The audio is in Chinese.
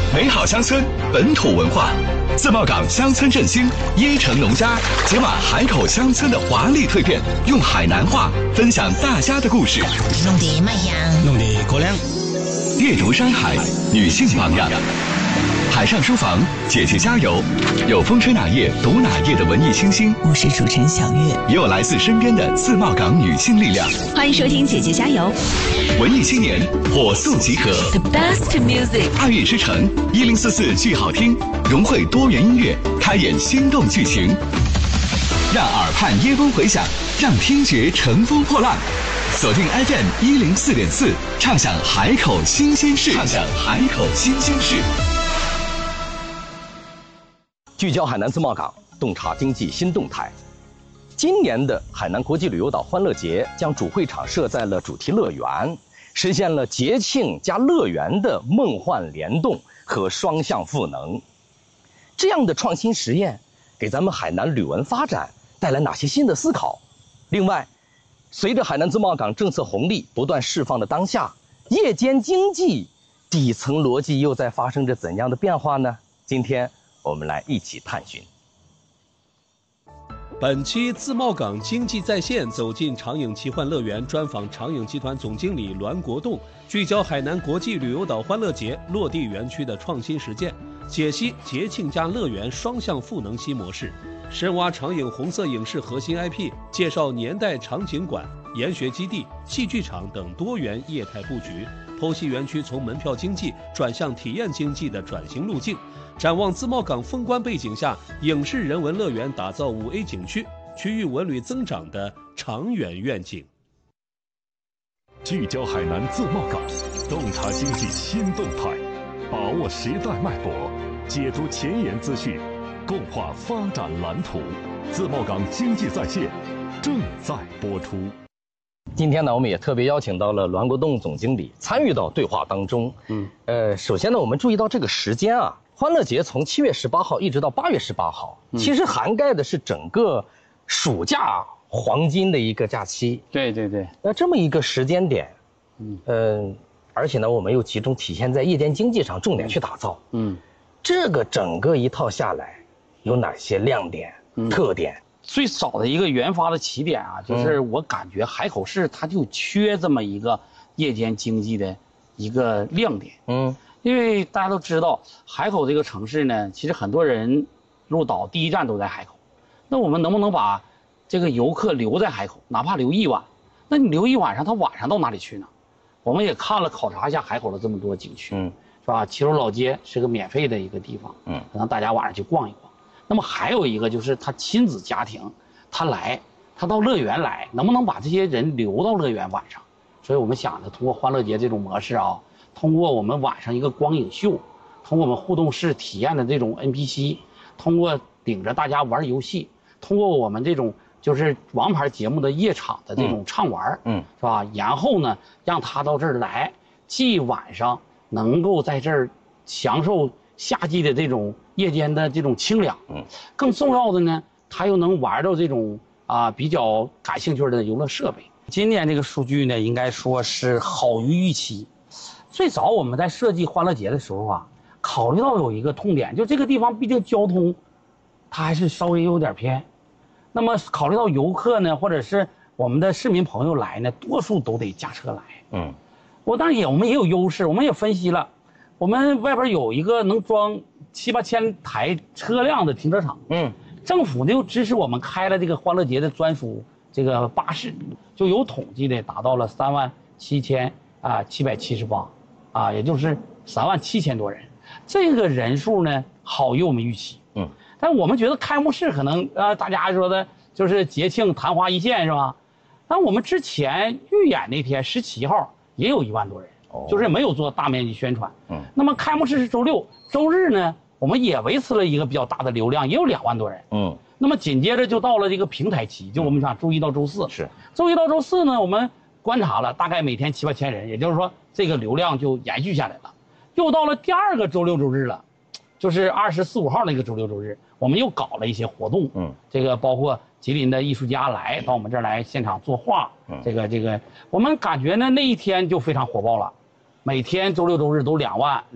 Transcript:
美好乡村，本土文化。自贸港乡村振兴，椰城农家解码海口乡村的华丽蜕变，用海南话分享大家的故事。 弄得卖香， 弄得高粱。 阅读山海，女性榜样。海上书房，姐姐加油！有风吹哪页读哪页的文艺清新， 我是主持人小月， 也有来自身边的自贸港女性力量。 欢迎收听姐姐加油！ 文艺青年火速集合 ，The best music， 爱乐之城1044剧好听，融汇多元音乐，开演心动剧情，让耳畔耶风回响，让听觉乘风破浪。锁定 FM 104.4，畅享海口新鲜事，畅享海口新鲜事。 聚焦海南自贸港，洞察经济新动态。今年的海南国际旅游岛欢乐节将主会场设在了主题乐园，实现了节庆加乐园的梦幻联动和双向赋能。这样的创新实验给咱们海南旅文发展带来哪些新的思考？另外，随着海南自贸港政策红利不断释放的当下，夜间经济底层逻辑又在发生着怎样的变化呢？今天我们来一起探寻。 本期自贸港经济在线走进长影奇幻乐园，专访长影集团总经理栾国栋，聚焦海南国际旅游岛欢乐节落地园区的创新实践，解析节庆加乐园双向赋能新模式，深挖长影红色影视核心 IP， 介绍年代场景馆、研学基地、戏剧场等多元业态布局，剖析园区从门票经济转向体验经济的转型路径，展望自贸港封关背景下影视人文乐园打造5A 景区，区域文旅增长的长远愿景。 聚焦海南自贸港，洞察经济新动态，把握时代脉搏，解读前沿资讯，共话发展蓝图。自贸港经济在线正在播出。 今天呢，我们也特别邀请到了栾国栋总经理参与到对话当中。首先呢，我们注意到这个时间啊，欢乐节从7月18号一直到8月18号，其实涵盖的是整个暑假黄金的一个假期。 对对对。 那这么一个时间点，而且呢，我们又集中体现在夜间经济上，重点去打造。这个整个一套下来，有哪些亮点、特点？ 最早的一个研发的起点啊，就是我感觉海口市它就缺这么一个夜间经济的一个亮点。因为大家都知道海口这个城市呢，其实很多人入岛第一站都在海口。那我们能不能把这个游客留在海口，哪怕留一晚？那你留一晚上，他晚上到哪里去呢？我们也看了考察一下海口的这么多景区，是吧？齐鲁老街是个免费的一个地方，可能大家晚上去逛一逛。那么还有一个就是他亲子家庭，他到乐园来，能不能把这些人留到乐园晚上？所以我们想着通过欢乐节这种模式啊，通过我们晚上一个光影秀，通过我们互动式体验的这种 NPC， 通过领着大家玩游戏，通过我们这种就是王牌节目的夜场的这种畅玩，是吧？然后呢，让他到这儿来，既晚上能够在这儿享受夏季的这种夜间的这种清凉，更重要的呢，他又能玩到这种比较感兴趣的游乐设备。今年这个数据呢，应该说是好于预期。最早我们在设计欢乐节的时候啊，考虑到有一个痛点，就这个地方毕竟交通，它还是稍微有点偏。那么考虑到游客呢，或者是我们的市民朋友来呢，多数都得驾车来。我当然我们也有优势，我们也分析了。我们外边有一个能装7、8千台车辆的停车场，政府呢又支持我们开了这个欢乐节的专属这个巴士，就有统计的达到了37778，也就是37000多人，这个人数呢好于我们预期，但我们觉得开幕式可能大家说的就是节庆昙花一现是吧？但我们之前预演那天17号也有1万多人。就是没有做大面积宣传，那么开幕式是周6，周日呢，我们也维持了一个比较大的流量，也有2万多人，那么紧接着就到了这个平台期，就我们讲周1到周4，周1到周4呢，我们观察了大概每天7、8千人，也就是说这个流量就延续下来了，又到了第2个周6、周日了，就是24、25号那个周6、周日，我们又搞了一些活动，这个包括吉林的艺术家来到我们这儿来现场作画，这个我们感觉呢那一天就非常火爆了。每天周6、周日都2万、